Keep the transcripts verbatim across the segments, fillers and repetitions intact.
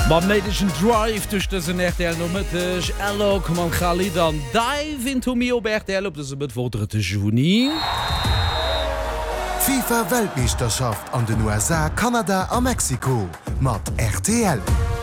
Mam neidschen Drive duch dëssen R T L noëttech Ello kom an Khali an Dive into mi op R T L op dese betwoderte Juni. FIFA-Weltmeisterschaft an den U S A, Kanada a Mexiko mat R T L.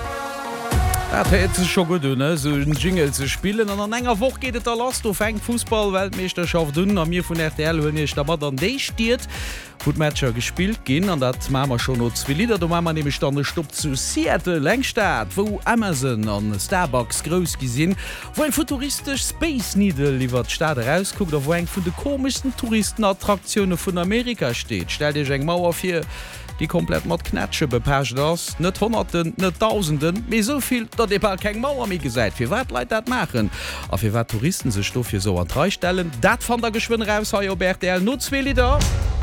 ze scho dunne so Jingle ze spielen an an enger woch gehtt der last of eng Fußball-Weltmeisterschaft dunnen a mir vun R T L hunnech da mat an déi stiiert Footmatscher gespielt ginn an dat Mamer schon no zwi Lider do man ne stande stop zu Seattle Längstaat, wo Amazon an Starbucks grous gesinn, wo en futuristisch Space Needle liefert Staat rausguckt, wo eng vun de komischsten Touristenattraktionune vun Amerika steht. Stell Dich eng Mauer fir die komplett mat Knetsche bepacht ass, net Hunderten, net Tausenden, méi soviel, dat e bald keng Mauer mi gesäit. Fir wat leit dat machen? A fir wat Touristen se Stoff hier so an drei stellen, dat van der Geschwinn raus ha op R T L no zwe Lider.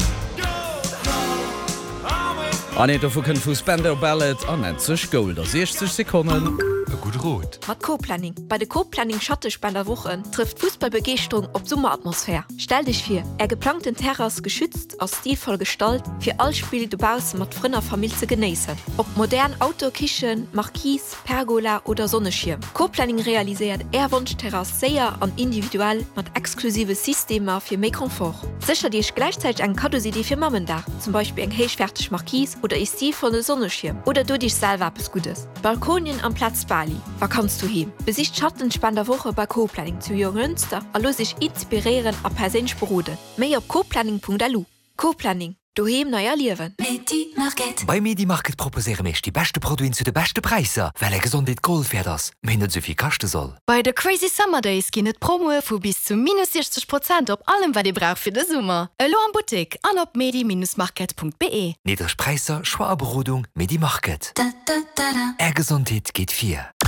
Anet vu ken vu Spender Ballet an net zech Gold der sechzig Sekunden. Gut rot. Hat Co-Planning. Bei der Co-Planning Schattech bei der Wochen trifft Fußballbegeerung op Sommeratmosphär. Stell dich fir, er geplanten Terras geschützt aus stilvoll Gestalt fir all Spiel dubaus mat frinner Familie zu genießen. Ob modern Autokichen, Marquis, Pergola oder Sonneschirm. Co-Planning realisiert Erwunschterras sehr an individuell mat exklusive Systeme fir mehr Komfort. Sicher dich gleichzeitig ein Kadosidee für Mammen da, zum Beispiel ein heischfertig Marquis oder ist die von der Sonneschirm oder du dich selber was Gutes. Balkonien am Platz Bali. Was kannst du hin? Besicht Schattenspannender Woche bei Co-Planning zu Jürgenster, allo sich inspirieren a persönlich beruhen. Mehr auf co-planning punkt a l u. Co-Planning. Du hem neuer Liwen. Medimarket. Bei Medimarket proposere ich die beste Produkte zu den besten Preisen, weil er gesund Gold wert ist, mindert so viel kosten soll. Bei der Crazy Summer Days gibt es Promo für bis zu minus sechzig Prozent auf allem, was ihr braucht für den Sommer. Hallo an Boutique, an op medi Market punkt b e. Niedrig Preise, schwache Beratung, Medimarket. Da, da, da, da. Er Gesundheit geht vier.